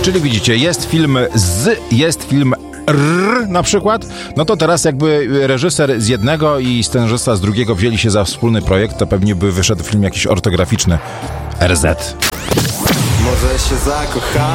Czyli widzicie, jest film jest film na przykład, no to teraz jakby reżyser z jednego i scenarzysta z drugiego wzięli się za wspólny projekt, to pewnie by wyszedł film jakiś ortograficzny RZ. Może się zakocha.